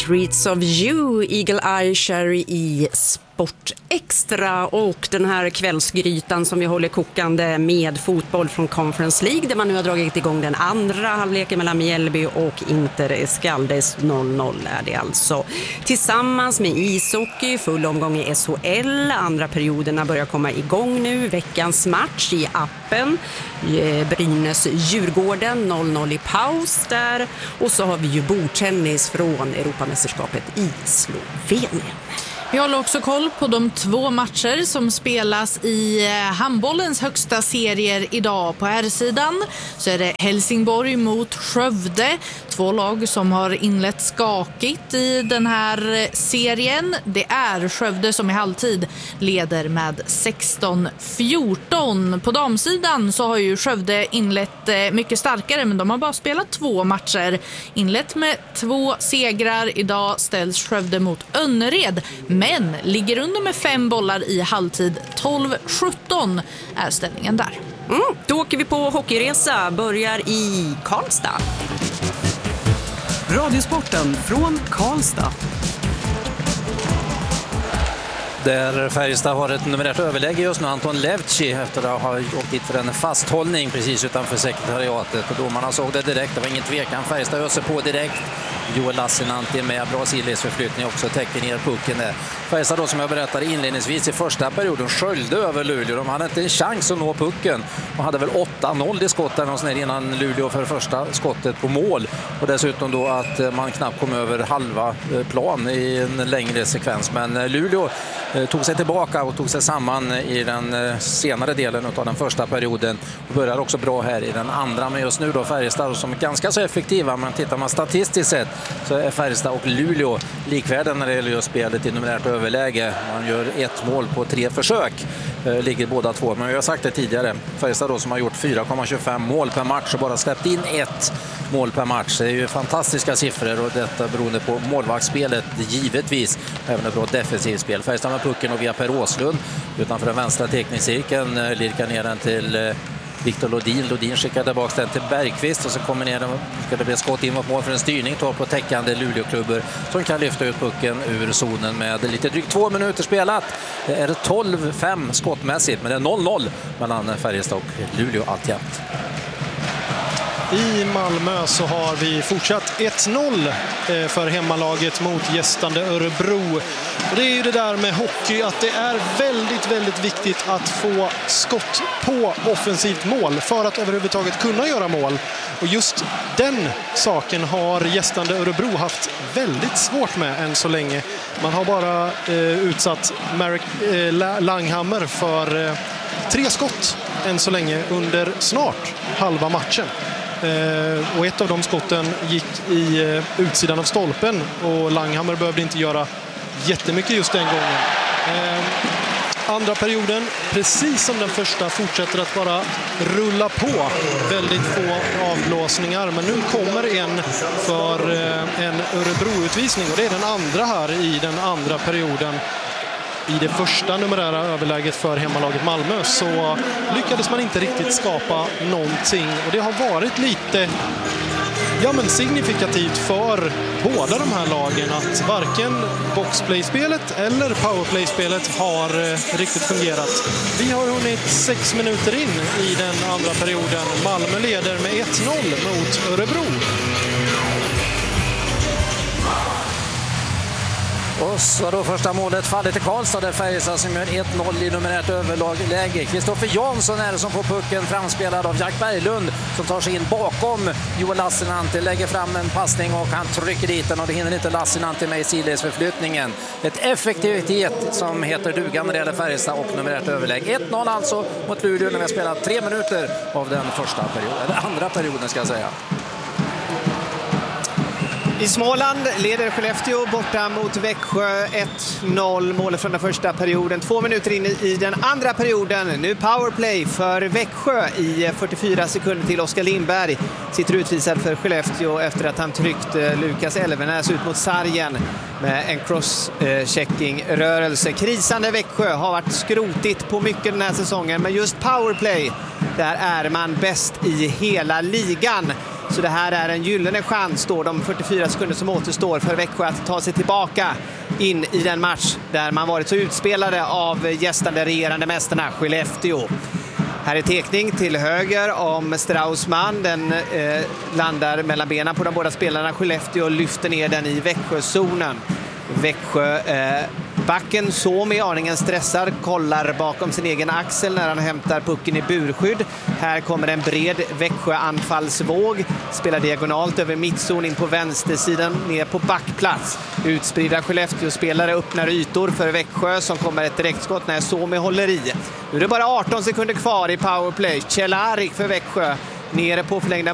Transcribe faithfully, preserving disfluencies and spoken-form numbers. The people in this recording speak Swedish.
Streets of You, Eagle Eye Cherry i Sport Extra, och den här kvällsgrytan som vi håller kokande med fotboll från Conference League, där man nu har dragit igång den andra halvleken mellan Mjällby och Inter Escaldes. Noll noll är det alltså. Tillsammans med ishockey, full omgång i S H L, andra perioderna börjar komma igång nu. Veckans match i appen, Brynäs-Djurgården, noll noll i paus där. Och så har vi ju bordtennis från Europamästerskapet i Slovenien. Vi håller också koll på de två matcher som spelas i handbollens högsta serier idag. På här sidan så är det Helsingborg mot Skövde. Två lag som har inlett skakigt i den här serien. Det är Skövde som i halvtid leder med sexton fjorton. På damsidan så har ju Skövde inlett mycket starkare, men de har bara spelat två matcher. Inlett med två segrar. Idag ställs Skövde mot Önnered, men ligger under med fem bollar i halvtid. tolv sjutton är ställningen där. Mm, då åker vi på hockeyresa. Börjar i Karlstad. Radiosporten från Karlstad. Där Färjestad har ett numerärt överläge just nu. Anton Levci efter att ha åkt dit för en fasthållning precis utanför sekretariatet. Och domarna såg det direkt, det var ingen tvekan. Färjestad öser på direkt. Joel Lassinantti med bra sidledsförflyttning också, täcker ner pucken där. Färjestad då, som jag berättade inledningsvis i första perioden, sköljde över Luleå. De hade inte en chans att nå pucken och hade väl åtta noll i skott innan Luleå för första skottet på mål. Och dessutom då att man knappt kom över halva plan i en längre sekvens. Men Luleå tog sig tillbaka och tog sig samman i den senare delen av den första perioden och börjar också bra här i den andra. Men just nu då Färjestad som är ganska så effektiva, men tittar man statistiskt sett så är Färjestad och Luleå likvärdiga när det gäller just spelet i numerärt överläge. Man gör ett mål på tre försök, eh, ligger båda två. Men vi har sagt det tidigare, Färjestad då som har gjort fyra komma tjugofem mål per match och bara släppt in ett mål per match. Det är ju fantastiska siffror, och detta beroende på målvaktsspelet givetvis, även ett bra defensivt spel. Färjestad med pucken och via Per Åslund utanför den vänstra teckningscirkeln eh, lirkar ner den till eh, Viktor Lodin. Lodin skickar tillbaka den till Bergqvist och så kommer ner den, ska det bli skott in mot mål för en styrning, tar på täckande Luleåklubbor som kan lyfta ut pucken ur zonen med lite drygt två minuter spelat. Det är tolv fem skottmässigt, men det är noll noll mellan Färjestad och Luleå alltjämt. I Malmö så har vi fortsatt ett noll för hemmalaget mot gästande Örebro. Och det är ju det där med hockey, att det är väldigt, väldigt viktigt att få skott på offensivt mål för att överhuvudtaget kunna göra mål. Och just den saken har gästande Örebro haft väldigt svårt med än så länge. Man har bara eh, utsatt Marek eh, Langhammer för eh, tre skott än så länge under snart halva matchen. Uh, och ett av de skotten gick i uh, utsidan av stolpen, och Langhammer behövde inte göra jättemycket just den gången. Uh, andra perioden, precis som den första, fortsätter att bara rulla på. Väldigt få avblåsningar, men nu kommer en för uh, en Örebro-utvisning, och det är den andra här i den andra perioden. I det första numerära överläget för hemmalaget Malmö så lyckades man inte riktigt skapa någonting. Och det har varit lite ja, men signifikativt för båda de här lagen att varken boxplay-spelet eller powerplay-spelet har eh, riktigt fungerat. Vi har hunnit sex minuter in i den andra perioden. Malmö leder med ett noll mot Örebro. Och så då första målet faller till Karlstad, där Färjestad som gör ett noll i numerärt överläge. Kristoffer Jansson är det som får pucken, framspelad av Jack Berglund som tar sig in bakom Joel Lassinantti, lägger fram en passning och han trycker dit den, och det hinner inte Lassinantti med i sidledsförflyttningen. Ett effektivitet som heter dugan när det gäller Färjestad och numerärt överläge. ett noll alltså mot Luleå när vi har spelat tre minuter av den första perioden, eller andra perioden ska jag säga. I Småland leder Skellefteå borta mot Växjö ett noll, målet från den första perioden. Två minuter in i den andra perioden. Nu powerplay för Växjö i fyrtiofyra sekunder till. Oskar Lindberg sitter utvisad för Skellefteå efter att han tryckt Lukas Elvenäs ut mot sargen med en cross-checking-rörelse. Krisande Växjö har varit skrotigt på mycket den här säsongen, men just powerplay, där är man bäst i hela ligan. Så det här är en gyllene chans då, de fyrtiofyra sekunder som återstår för Växjö att ta sig tillbaka in i den match där man varit så utspelade av gästande regerande mästarna Skellefteå. Här är tekning till höger om Straussman. Den eh, landar mellan benen på de båda spelarna. Skellefteå lyfter ner den i Växjözonen. Växjö eh, backen så med aningen stressad, kollar bakom sin egen axel när han hämtar pucken i burskydd. Här kommer en bred Växjö-anfallsvåg, spelar diagonalt över mittzon in på vänstersidan ner på backplats. Utspridda Skellefteå-spelare öppnar ytor för Växjö som kommer ett direktskott när Suomi håller i. Nu är det bara arton sekunder kvar i powerplay. Kjell Arik för Växjö nere på förlängda